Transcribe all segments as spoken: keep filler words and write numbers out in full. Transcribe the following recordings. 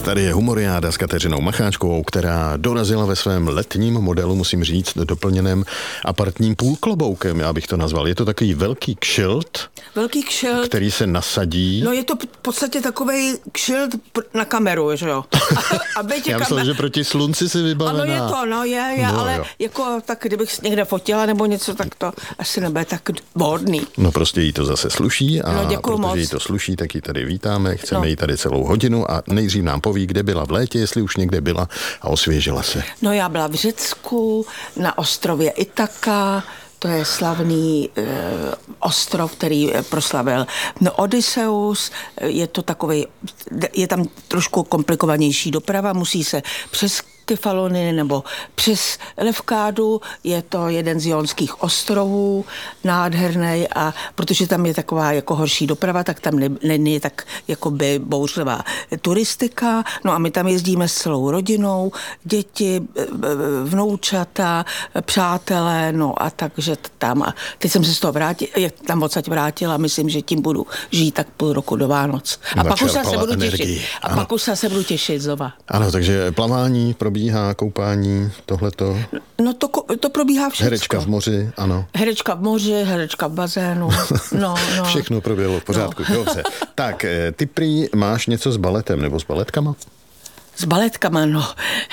Tady je Humoriáda s Kateřinou Macháčkovou, která dorazila ve svém letním modelu, musím říct, doplněném apartním půlkloboukem, já bych to nazval. Je to takový velký kšilt, velký kšilt, který se nasadí. No je to v podstatě takovej kšilt na kameru, že jo? Aby tě já myslím, kamer... že proti slunci si vybavená. Ano, je to, no je, je no, ale jo. jako tak, kdybych někde fotila nebo něco, tak to asi nebude tak vhodný. No prostě jí to zase sluší a no, protože moc. jí to sluší, tak ji tady vítáme, chceme no. jí tady celou hodinu a nejdřív nám poví, kde byla v létě, jestli už někde byla a osvěžila se. No já byla v Řecku, na ostrově Itaka, to je slavný e, ostrov, který proslavil no, Odysseus, je to takový, je tam trošku komplikovanější doprava, musí se přes Kefalony nebo přes Levkádu, je to jeden z Jonských ostrovů, nádherný, a protože tam je taková jako horší doprava, tak tam není ne, tak jakoby bouřlivá turistika, no a my tam jezdíme s celou rodinou, děti, vnoučata, přátelé, no a takže tam, a teď jsem se z toho vrátila, tam odsaď vrátila, myslím, že tím budu žít tak půl roku do Vánoc. A pak už se budu těšit. A pak už se budu těšit znova. Ano, takže plavání probíhá, koupání, tohleto. No to, to probíhá všechno. Herečka v moři, ano. Herečka v moři, herečka v bazénu. No, no. Všechno proběhlo v pořádku, no. Dobře. Tak, ty prý máš něco s baletem nebo s baletkama? S baletkama, no.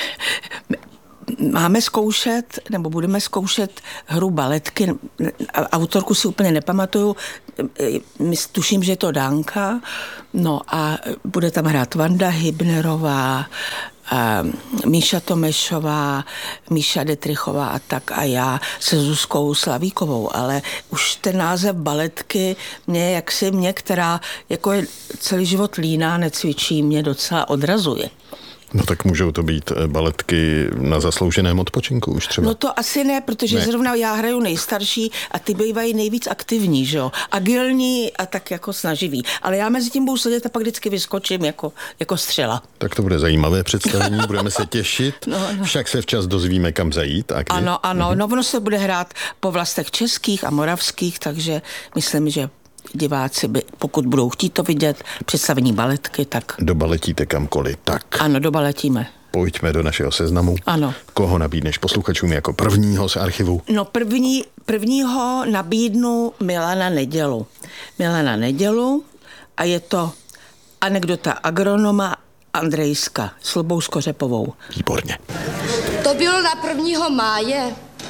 Máme zkoušet, nebo budeme zkoušet hru baletky. Autorku si úplně nepamatuju. Tuším, že je to Danka. No a bude tam hrát Vanda Hybnerová, a Míša Tomešová, Míša Detrichová a tak a já se Zuzkou Slavíkovou, ale už ten název baletky mě jaksi mě, která jako je celý život líná, necvičí, mě docela odrazuje. No tak můžou to být baletky na zaslouženém odpočinku už třeba. No to asi ne, protože ne. Zrovna já hraju nejstarší a ty bývají nejvíc aktivní, že jo? Agilní a tak jako snaživý. Ale já mezi tím budu sedět a pak vždycky vyskočím jako, jako střela. Tak to bude zajímavé představení, budeme se těšit. No, no. Však se včas dozvíme, kam zajít a kdy. Ano, ano, mhm. No ono se bude hrát po vlastech českých a moravských, takže myslím, že diváci by, pokud budou chtít to vidět, představení baletky, tak... Dobaletíte kamkoliv, tak. Ano, dobaletíme. Pojďme do našeho seznamu. Ano. Koho nabídneš posluchačům jako prvního z archivu? No první, prvního nabídnu Milana Nedělu. Milana Nedělu a je to anekdota agronoma Andrejska s Lubou Skořepovou. Výborně. To bylo na prvního máje.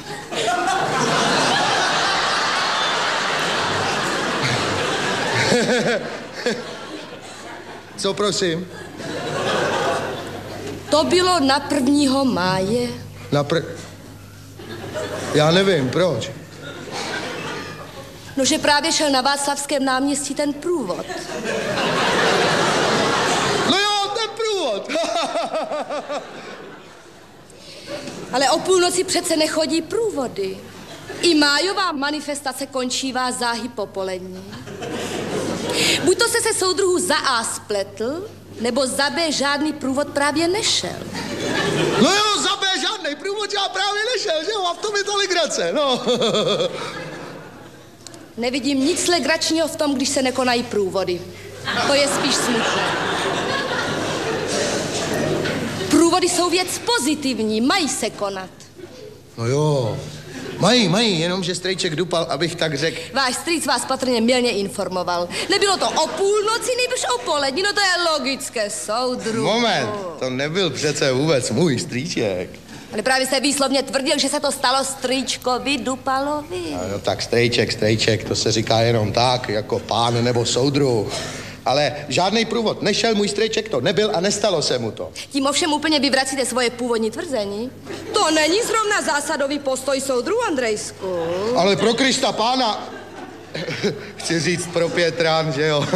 Co prosím? To bylo na prvního máje. Na pr... Já nevím, proč. No, že právě šel na Václavském náměstí ten průvod. No jo, ten průvod. Ale o půlnoci přece nechodí průvody. I májová manifestace končívá záhy popolední. Buď to se se soudruhů za A spletl, nebo za B žádný průvod právě nešel. No jo, za B žádný průvod já právě nešel, že jo? A v tom je to legrace, no. Nevidím nic legračního v tom, když se nekonají průvody. To je spíš smutné. Průvody jsou věc pozitivní, mají se konat. No jo, mají, mají, jenomže strejček dupal, abych tak řekl. Váš strýc vás patrně mylně informoval. Nebylo to o půlnoci, nejbrž o poledni, no to je logické, soudruhu. Moment, to nebyl přece vůbec můj strýček. Ale právě se výslovně tvrdil, že se to stalo strýčkovi Dupalovi. No tak strejček, strejček, to se říká jenom tak, jako pán nebo soudruh. Ale žádný průvod nešel, můj strejček to nebyl a nestalo se mu to. Tím ovšem úplně vyvracíte svoje původní tvrzení. To není zrovna zásadový postoj soudruhu, Andrejsku. Ale pro Krista pána, chci říct pro Pětrán, že jo.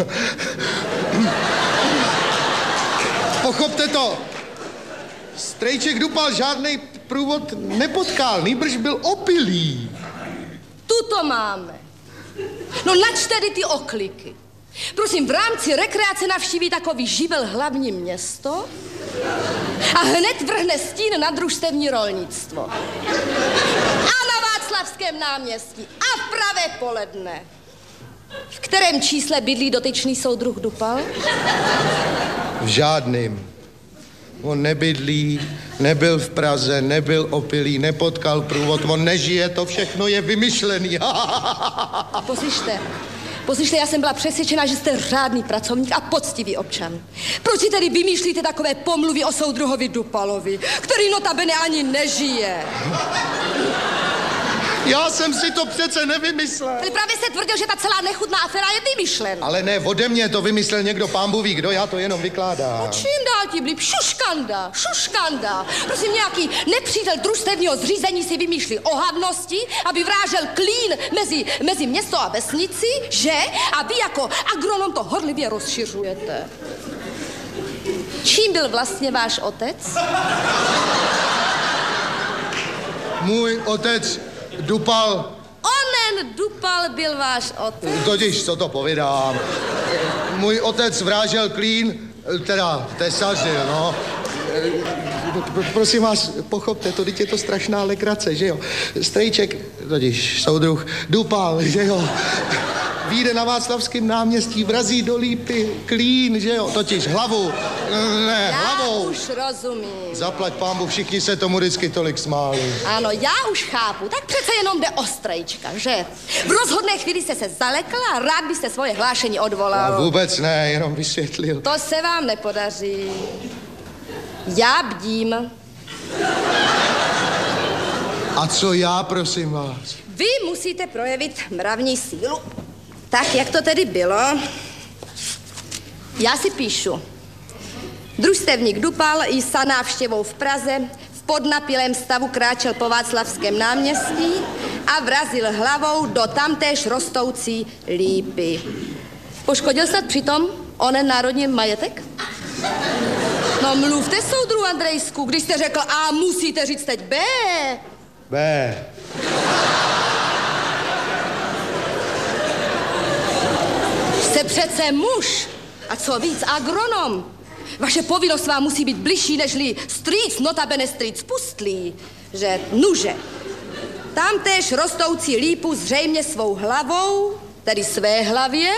Pochopte to, strejček Dupal žádný průvod nepotkal, nýbrž byl opilý. Tuto máme. No nač tedy ty okliky. Prosím, v rámci rekreace navštíví takový živel hlavní město a hned vrhne stín na družstevní rolnictvo. A na Václavském náměstí a v pravé poledne. V kterém čísle bydlí dotyčný soudruh Dupal? V žádným. On nebydlí, nebyl v Praze, nebyl opilý, nepotkal průvod, on nežije, to všechno je vymyšlený. Poslyšte, poslyšte, já jsem byla přesvědčena, že jste řádný pracovník a poctivý občan. Proč si tedy vymýšlíte takové pomluvy o soudruhovi Dupalovi, který notabene ani nežije? Já jsem si to přece nevymyslel. Ale právě jste tvrdil, že ta celá nechutná aféra je vymyšlená. Ale ne ode mě, to vymyslel někdo, pán Bůh ví, kdo, já to jenom vykládám. No čím dál tím líp? Šuškanda, šuškanda. Prosím, nějaký nepřítel družstevního zřízení si vymýšlí ohavnosti, aby vrážel klín mezi, mezi město a vesnici, že? A vy jako agronom to horlivě rozšiřujete. Čím byl vlastně váš otec? Můj otec Dupal. Onen Dupal byl váš otec. Totiž, co to povídám. Můj otec vrážel klín, teda tesařil, no. Prosím vás, pochopte, to teď je to strašná legrace, že jo. Strejček, totiž soudruh Dupal, že jo. Vyjde na Václavském náměstí, vrazí do lípy klín, že jo, totiž hlavu, ne, já hlavou. Já už rozumím. Zaplať pánbu, všichni se tomu vždycky tolik smáli. Ano, já už chápu, tak přece jenom jde o Strejčka, že? V rozhodné chvíli jste se zalekl a rád byste svoje hlášení odvolal. Já vůbec ne, jenom vysvětlil. To se vám nepodaří. Já bdím. A co já, prosím vás? Vy musíte projevit mravní sílu. Tak, jak to tedy bylo? Já si píšu. Družstevník Dupal i za návštěvou v Praze v podnapilém stavu kráčel po Václavském náměstí a vrazil hlavou do tamtéž rostoucí lípy. Poškodil snad přitom onen národní majetek? No mluvte, soudruhu Andrejsku, když jste řekl A, musíte říct teď B. B. Jste přece muž. A co víc, agronom. Vaše povinnost vám musí být bližší, nežli strýc, notabene strýc pustlý. Že nuže. Tamtéž rostoucí lípu zřejmě svou hlavou, tedy své hlavě,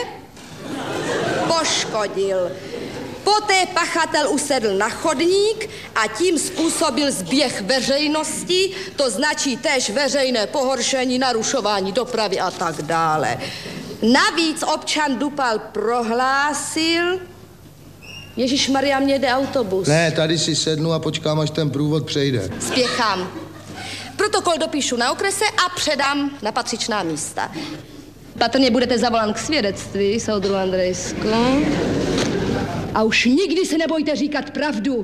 poškodil. Poté pachatel usedl na chodník a tím způsobil zběh veřejnosti, to značí též veřejné pohoršení, narušování dopravy a tak dále. Navíc občan Dupal prohlásil... Ježišmarja, mě jde autobus. Ne, tady si sednu a počkám, až ten průvod přejde. Spěchám. Protokol dopíšu na okrese a předám na patřičná místa. Patrně budete zavolán k svědectví, soudruhu Andrejsku. A už nikdy se nebojte říkat pravdu.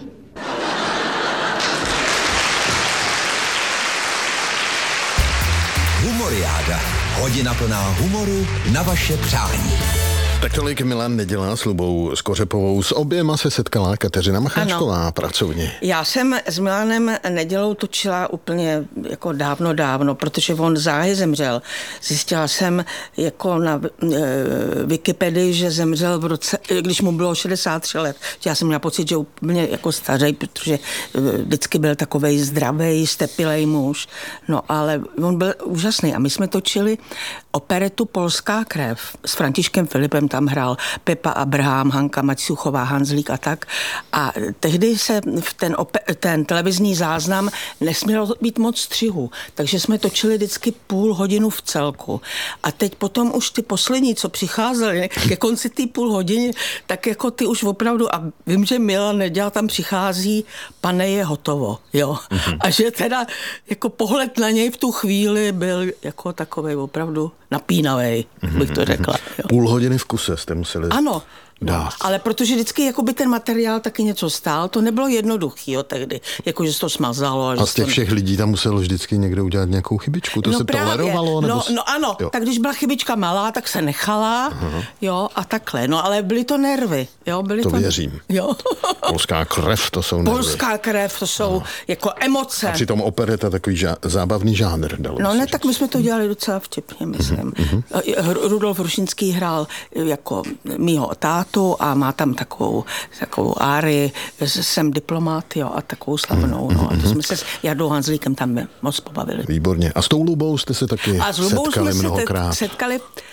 Humoriáda. Hodina plná humoru na vaše přání. Tak tolik Milan Nedělá s Lubou Skořepovou. S oběma se setkala Kateřina Macháčková, ano. Pracovně. Já jsem s Milanem Nedělou točila úplně jako dávno, dávno, protože on záhy zemřel. Zjistila jsem jako na e, Wikipedii, že zemřel v roce, když mu bylo šedesát tři let. Já jsem měla pocit, že úplně jako stařej, protože vždycky byl takovej zdravej, stepilej muž. No ale on byl úžasný a my jsme točili operetu Polská krev s Františkem Filipem, tam hrál Pepa Abraham, Hanka Maťuchová, Hanzlík a tak. A tehdy se v ten, ope- ten televizní záznam nesmělo být moc střihu, takže jsme točili vždycky půl hodinu v celku. A teď potom už ty poslední, co přicházeli ke konci té půl hodiny, tak jako ty už opravdu, a vím, že Milan Nedělá tam přichází, pane, je hotovo, jo. Mm-hmm. A že teda jako pohled na něj v tu chvíli byl jako takovej opravdu napínavej, mm-hmm. bych to řekla. Jo. Půl hodiny v kuse jste museli ano, dát. No, ale protože vždycky jakoby ten materiál taky něco stál, to nebylo jednoduchý, jo, tehdy, jakože se to smazalo. A z těch všech lidí tam muselo vždycky někdo udělat nějakou chybičku, to no se právě. tolerovalo? Nebo... No, no ano, jo. Tak když byla chybička malá, tak se nechala, uh-huh. jo, a takhle, no ale byly to nervy, jo, byly to to... věřím. Jo. Polská krev, to jsou nervy. Polská krev, to jsou no. jako emoce. A přitom opereta takový žá- zábavný žánr, dalo No ne, říct. tak my jsme to dělali docela vtipně, myslím. Uh-huh. Rudolf Rušinský hrál jako mýho tátu a má tam takovou, takovou árii, jsem diplomát, jo, a takovou slavnou, no. A to jsme se s Jardou Hanzlíkem tam moc pobavili. Výborně. A s tou Lubou jste se taky a s Lubou setkali jsme mnohokrát. se setkali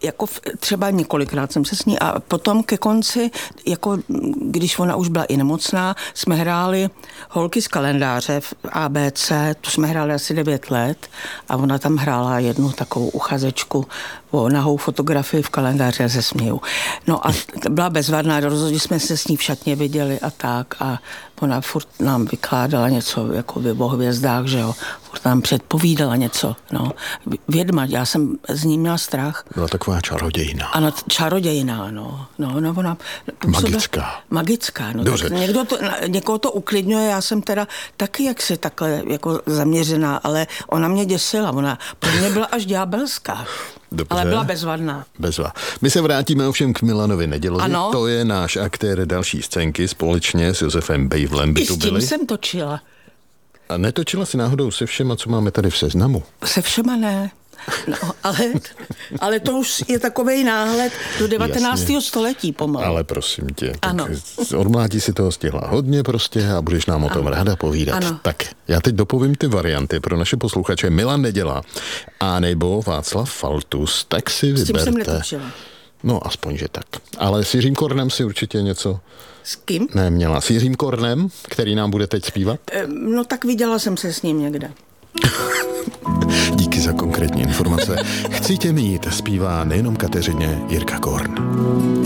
jako třeba několikrát jsem se s ní a potom ke konci, jako když ona už byla i nemocná, jsme hráli Holky z kalendáře v A B C, to jsme hráli asi devět let a ona tam hrála jednu takovou uchazečku o nahou fotografii v kalendáři a se směju. No a byla bezvadná, rozhodně jsme se s ní v šatně viděli a tak a ona furt nám vykládala něco jako o hvězdách, že jo, furt nám předpovídala něco, no. Vědma, já jsem z ní měla strach. Byla taková čarodějina. Ano, čarodějina, no. No, no ona... Magická. Magická, no. Dobře. Tak někdo to, někoho to uklidňuje, já jsem teda taky jaksi takhle jako zaměřená, ale ona mě děsila, ona pro mě byla až ďábelská. Dobře. Ale byla bezvadná. Bezva. My se vrátíme ovšem k Milanovi Nedělovi. Ano. To je náš aktér další scénky společně s Josefem Bejvlem. I s tím jsem točila. A netočila si náhodou se všema, co máme tady v seznamu? Se všema ne. No, ale, ale to už je takovej náhled do devatenáctého století pomalu. Ale prosím tě, ano. Od mládí si toho stihla hodně prostě a budeš nám o tom ano. ráda povídat. Ano. Tak, já teď dopovím ty varianty pro naše posluchače. Milan Neděla a nebo Václav Faltus, tak si vyberte. S tím jsem netočila. No, aspoň, že tak. Ale s Jiřím Kornem si určitě něco... S kým? Neměla. S Jiřím Kornem, který nám bude teď zpívat? No tak viděla jsem se s ním někde. Díky za konkrétní informace. Chci tě mít, zpívá nejenom Kateřině Jirka Korn.